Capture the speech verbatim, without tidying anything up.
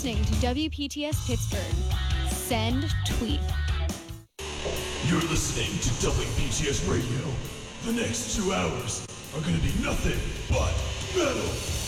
listening to W P T S Pittsburgh. Send tweet. You're listening to W P T S Radio. The next two hours are gonna be nothing but metal.